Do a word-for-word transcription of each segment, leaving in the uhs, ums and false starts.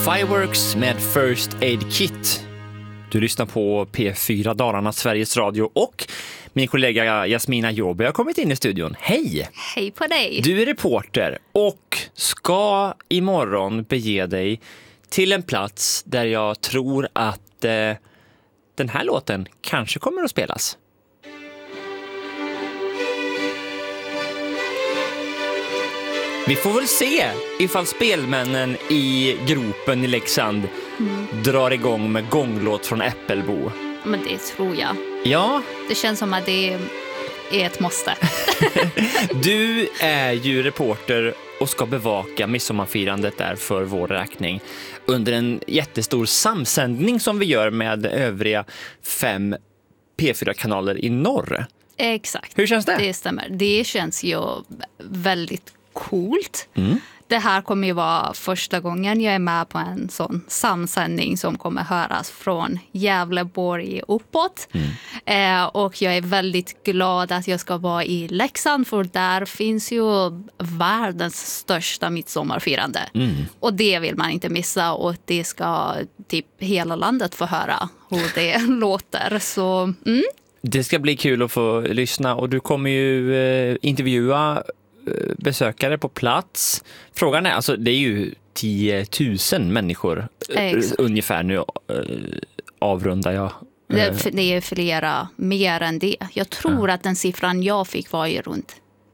Fireworks med First Aid Kit. Du lyssnar på P fyra Dalarna, Sveriges Radio, och min kollega Jasmina Jobe har kommit in i studion. Hej! Hej på dig! Du är reporter och ska imorgon bege dig till en plats där jag tror att eh, den här låten kanske kommer att spelas. Vi får väl se ifall spelmännen i gropen i Leksand mm. drar igång med gånglåt från Äppelbo. Men det tror jag. Ja. Det känns som att det är ett måste. Du är ju reporter och ska bevaka midsommarfirandet där för vår räkning under en jättestor samsändning som vi gör med övriga fem P fyra-kanaler i norr. Exakt. Hur känns det? Det stämmer. Det känns ju väldigt coolt. Mm. Det här kommer ju vara första gången jag är med på en sån samsändning som kommer höras från Gävleborg uppåt. Mm. Eh, och jag är väldigt glad att jag ska vara i Leksand, för där finns ju världens största midsommarfirande. Mm. Och det vill man inte missa, och det ska typ hela landet få höra hur det låter. Så, mm. Det ska bli kul att få lyssna, och du kommer ju eh, intervjua besökare på plats. Frågan är, alltså det är ju tio tusen människor Exakt. ungefär nu, avrundar jag. Det, det är flera, mer än det. Jag tror ja. att den siffran jag fick var ju runt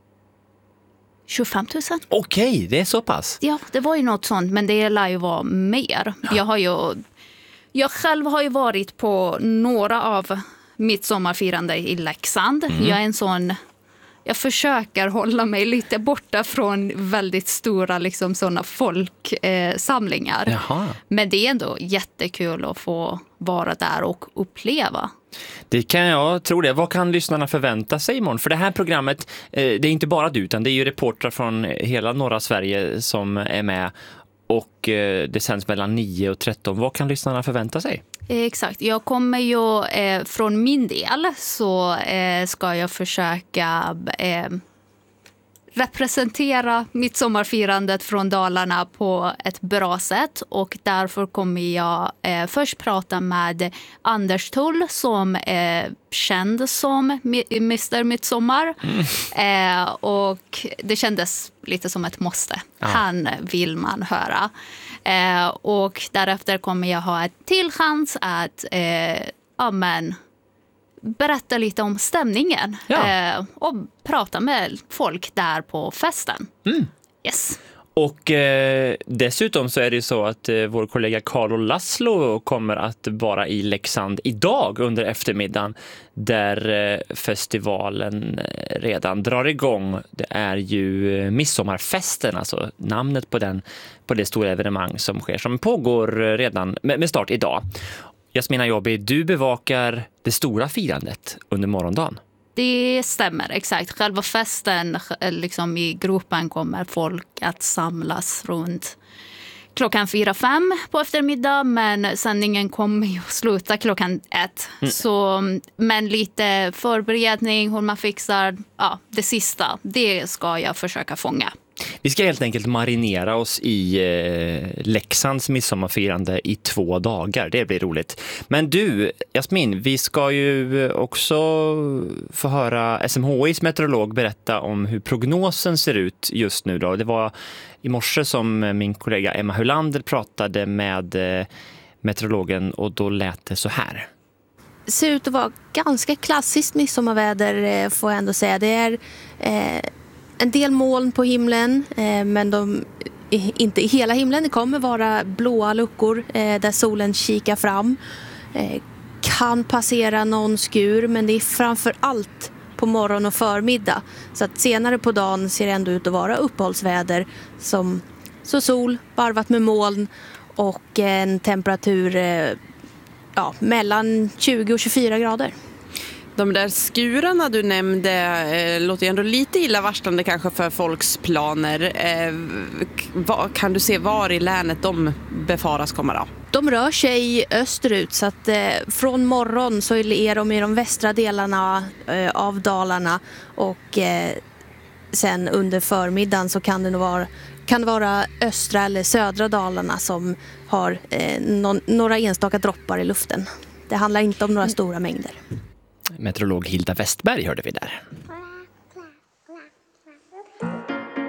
tjugofem tusen. Okej, det är så pass. Ja, det var ju något sånt, men det lär ju vara mer. Ja. Jag har ju jag själv har ju varit på några av midsommarfirande i Leksand. Mm. Jag är en sån Jag försöker hålla mig lite borta från väldigt stora liksom, såna folksamlingar. Eh, Men det är ändå jättekul att få vara där och uppleva. Det kan jag tro det. Vad kan lyssnarna förvänta sig imorgon? För det här programmet, eh, det är inte bara du, utan det är ju reportrar från hela norra Sverige som är med. Och eh, det sänds mellan nio och tretton. Vad kan lyssnarna förvänta sig? Exakt. Jag kommer ju eh, från min del så eh, ska jag försöka eh, representera midsommarfirandet från Dalarna på ett bra sätt, och därför kommer jag eh, först prata med Anders Tull som är känd som mister Midsommar. Mm. Eh, och det kändes lite som ett måste. Ja. Han vill man höra. Eh, och därefter kommer jag ha ett till chans att eh, ja, men, berätta lite om stämningen. Ja. Eh, och prata med folk där på festen. Mm. Yes. Och eh, dessutom så är det så att eh, vår kollega Carlo Laszlo kommer att vara i Leksand idag under eftermiddagen, där eh, festivalen redan drar igång. Det är ju eh, midsommarfesten, alltså namnet på, den, på det stora evenemang som sker, som pågår redan med, med start idag. Jasmina Jobe, du bevakar det stora firandet under morgondagen. Det stämmer, exakt. Själva festen, liksom i gruppen kommer folk att samlas runt klockan fyra, fem på eftermiddag, men sändningen kommer ju sluta klockan ett. Mm. Så, men lite förberedning, hur man fixar ja, det sista, det ska jag försöka fånga. Vi ska helt enkelt marinera oss i eh, Leksands midsommarfirande i två dagar. Det blir roligt. Men du, Jasmin, vi ska ju också få höra S M H I:s meteorolog berätta om hur prognosen ser ut just nu då. Det var i morse som min kollega Emma Hylander pratade med eh, meteorologen, och då lät det så här. Det ser ut att vara ganska klassiskt midsommarväder, får jag ändå säga. Det är eh, en del moln på himlen, eh, men de inte i hela himlen. Det kommer vara blåa luckor eh, där solen kikar fram. Eh, kan passera någon skur, men det är framför allt på morgon och förmiddag. Så att senare på dagen ser det ändå ut att vara uppehållsväder, som så sol varvat med moln och en temperatur eh, ja, mellan tjugo och tjugofyra grader. De där skurarna du nämnde eh, låter ju ändå lite illavarslande kanske för folks planer. Eh, va, kan du se var i länet de befaras komma då? De rör sig österut, så att eh, från morgon så är de i de västra delarna eh, av Dalarna, och eh, sen under förmiddagen så kan det nog vara kan vara östra eller södra Dalarna som har eh, någon, några enstaka droppar i luften. Det handlar inte om några stora mängder. Meteorolog Hilda Westberg hörde vi där.